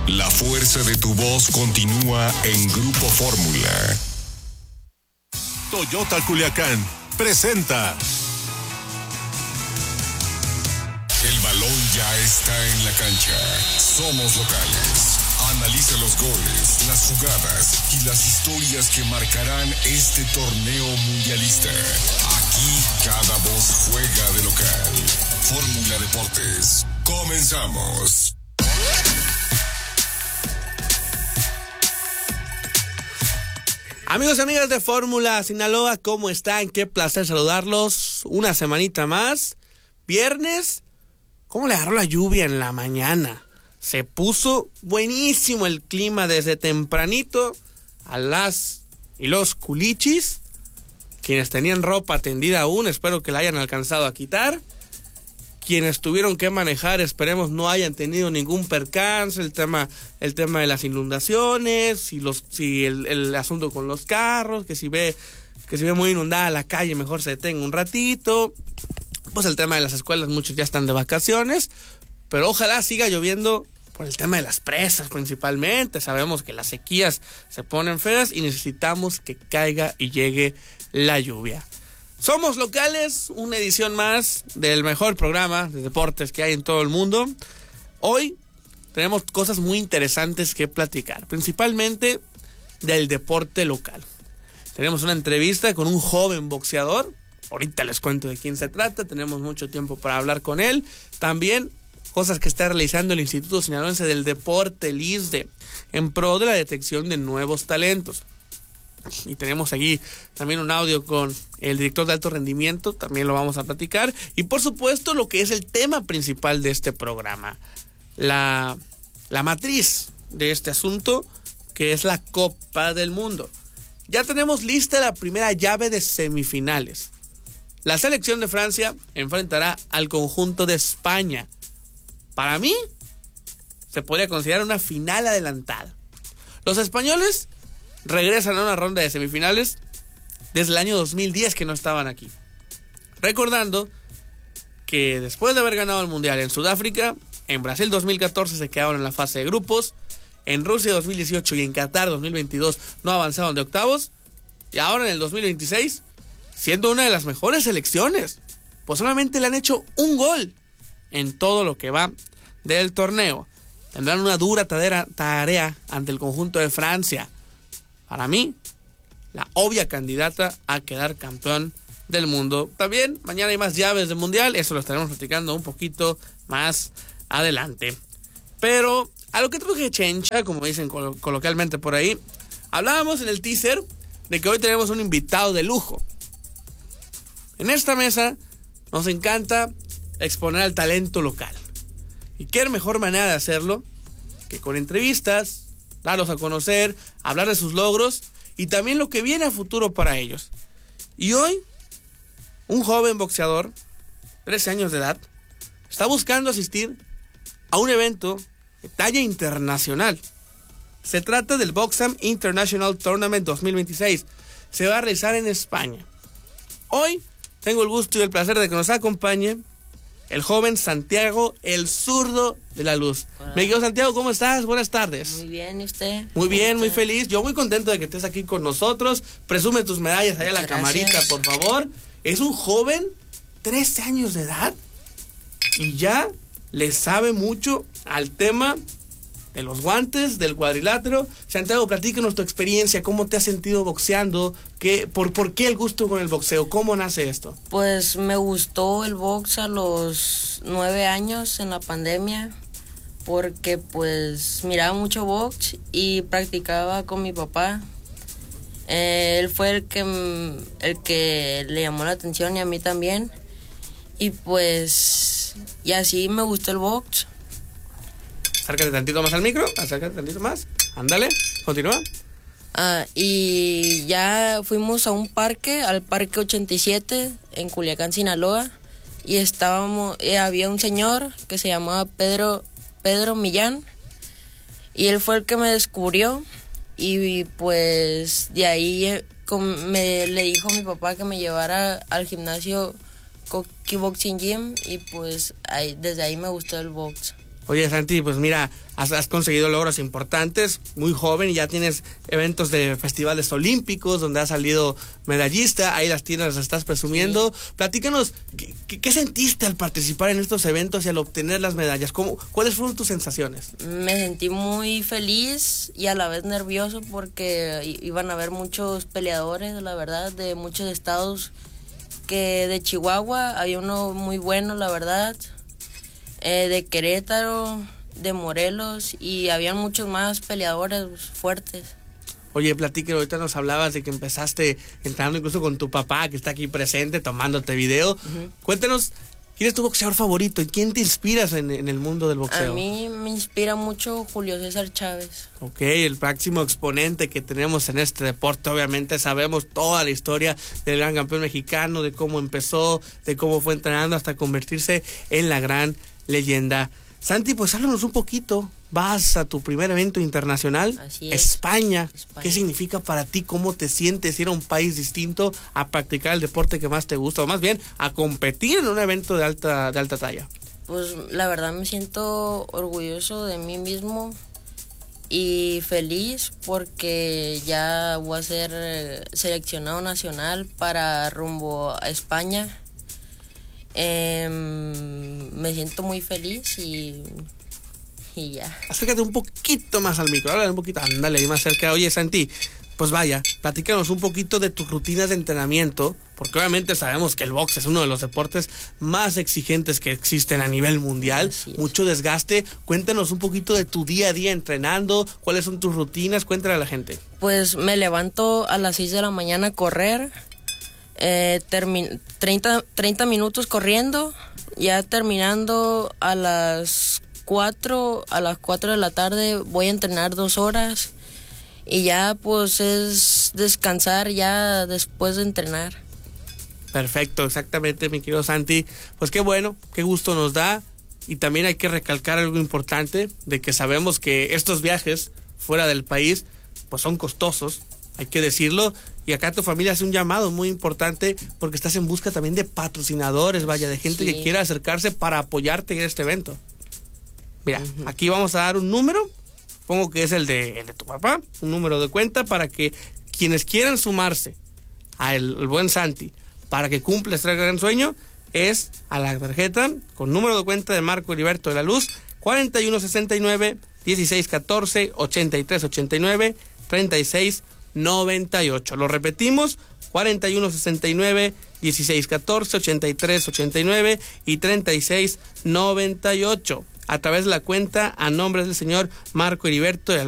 La fuerza de tu voz continúa en Grupo Fórmula. Toyota Culiacán presenta. El balón ya está en la cancha. Somos locales. Analiza los goles, las jugadas y las historias que marcarán este torneo mundialista. Aquí cada voz juega de local. Fórmula Deportes. Comenzamos. Amigos y amigas de Fórmula Sinaloa, ¿cómo están? Qué placer saludarlos. Una semanita más. Viernes. ¿Cómo le agarró la lluvia en la mañana? Se puso buenísimo el clima desde tempranito a las y los culichis. Quienes tenían ropa tendida aún, espero que la hayan alcanzado a quitar. Quienes tuvieron que manejar, esperemos no hayan tenido ningún percance. El tema de las inundaciones, si el asunto con los carros, que si ve muy inundada la calle, mejor se detenga un ratito. Pues el tema de las escuelas, muchos ya están de vacaciones, pero ojalá siga lloviendo por el tema de las presas principalmente. Sabemos que las sequías se ponen feas y necesitamos que caiga y llegue la lluvia. Somos locales, una edición más del mejor programa de deportes que hay en todo el mundo. Hoy tenemos cosas muy interesantes que platicar, principalmente del deporte local. Tenemos una entrevista con un joven boxeador. Ahorita les cuento de quién se trata, tenemos mucho tiempo para hablar con él. También cosas que está realizando el Instituto Sinaloense del Deporte, el ISDE, en pro de la detección de nuevos talentos. Y tenemos aquí también un audio con el director de alto rendimiento, también lo vamos a platicar. Y por supuesto lo que es el tema principal de este programa, la matriz de este asunto, que es la Copa del Mundo. Ya tenemos lista la primera llave de semifinales. La selección de Francia enfrentará al conjunto de España. Para mí, se podría considerar una final adelantada. Los españoles regresan a una ronda de semifinales desde el año 2010 que no estaban aquí. Recordando que después de haber ganado el Mundial en Sudáfrica, en Brasil 2014 se quedaron en la fase de grupos, en Rusia 2018 y en Qatar 2022 no avanzaron de octavos, y ahora en el 2026, siendo una de las mejores selecciones, pues solamente le han hecho un gol en todo lo que va del torneo. Tendrán una dura tarea ante el conjunto de Francia. Para mí, la obvia candidata a quedar campeón del mundo. También mañana hay más llaves del Mundial, eso lo estaremos platicando un poquito más adelante. Pero a lo que truje chencha, como dicen coloquialmente por ahí, hablábamos en el teaser de que hoy tenemos un invitado de lujo. En esta mesa nos encanta exponer al talento local. Y qué mejor manera de hacerlo que con entrevistas, darlos a conocer, hablar de sus logros y también lo que viene a futuro para ellos. Y hoy, un joven boxeador, 13 años de edad, está buscando asistir a un evento de talla internacional. Se trata del Boxam International Tournament 2026. Se va a realizar en España. Hoy tengo el gusto y el placer de que nos acompañe el joven Santiago, el zurdo de la luz. Hola. Mi querido Santiago, ¿cómo estás? Buenas tardes. Muy bien, ¿y usted? Muy bien, muy feliz. Yo muy contento de que estés aquí con nosotros. Presume tus medallas allá en la camarita, por favor. Es un joven, 13 años de edad, y ya le sabe mucho al tema de los guantes, del cuadrilátero. Santiago, platícanos tu experiencia, cómo te has sentido boxeando, por qué el gusto con el boxeo, cómo nace esto. Pues me gustó el box a los 9 años en la pandemia, porque pues miraba mucho box y practicaba con mi papá. Él fue el que le llamó la atención y a mí también. Y pues, y así me gustó el box. Acércate tantito más al micro, acércate tantito más. Ándale, continúa. Y ya fuimos a un parque, al Parque 87 en Culiacán, Sinaloa, y había un señor que se llamaba Pedro Millán, y él fue el que me descubrió, y pues de ahí le dijo a mi papá que me llevara al gimnasio Kickboxing Gym, y pues desde ahí me gustó el box. Oye, Santi, pues mira, has conseguido logros importantes, muy joven, y ya tienes eventos de festivales olímpicos donde has salido medallista, ahí las tienes, las estás presumiendo. Sí. Platícanos, ¿qué sentiste al participar en estos eventos y al obtener las medallas? ¿Cuáles fueron tus sensaciones? Me sentí muy feliz y a la vez nervioso porque iban a haber muchos peleadores, la verdad, de muchos estados, que de Chihuahua había uno muy bueno, la verdad, de Querétaro, de Morelos, y había muchos más peleadores fuertes. Oye, platíquelo, ahorita nos hablabas de que empezaste entrenando incluso con tu papá, que está aquí presente, tomándote video. Cuéntanos, ¿quién es tu boxeador favorito y quién te inspiras en el mundo del boxeo? A mí me inspira mucho Julio César Chávez. Ok, el máximo exponente que tenemos en este deporte. Obviamente sabemos toda la historia del gran campeón mexicano, de cómo empezó, de cómo fue entrenando hasta convertirse en la gran leyenda. Santi, pues háblanos un poquito. Vas a tu primer evento internacional, España. ¿Qué significa para ti? ¿Cómo te sientes ir a un país distinto a practicar el deporte que más te gusta? O más bien, a competir en un evento de alta talla. Pues la verdad me siento orgulloso de mí mismo y feliz porque ya voy a ser seleccionado nacional para rumbo a España. Me siento muy feliz y ya. Acércate un poquito más al micro, háblale un poquito, ándale, ahí más cerca. Oye, Santi, pues vaya, platícanos un poquito de tus rutinas de entrenamiento, porque obviamente sabemos que el box es uno de los deportes más exigentes que existen a nivel mundial, mucho desgaste. Cuéntanos un poquito de tu día a día entrenando, cuáles son tus rutinas, cuéntale a la gente. Pues me levanto a las 6 de la mañana a correr, 30 minutos corriendo, ya terminando a las 4 de la tarde voy a entrenar 2 horas y ya pues es descansar ya después de entrenar. Perfecto, exactamente, mi querido Santi. Pues qué bueno, qué gusto nos da, y también hay que recalcar algo importante, de que sabemos que estos viajes fuera del país pues son costosos, hay que decirlo, y acá tu familia hace un llamado muy importante porque estás en busca también de patrocinadores, vaya, de gente que quiera acercarse para apoyarte en este evento. Mira, aquí vamos a dar un número, supongo que es el de tu papá, un número de cuenta para que quienes quieran sumarse a el buen Santi para que cumpla este gran sueño, es a la tarjeta con número de cuenta de Marco Heriberto de la Luz, 4169 1614 8389 3698. Lo repetimos, 4169 1614 8389 y 3698. A través de la cuenta a nombre del señor Marco Heriberto de la Luz.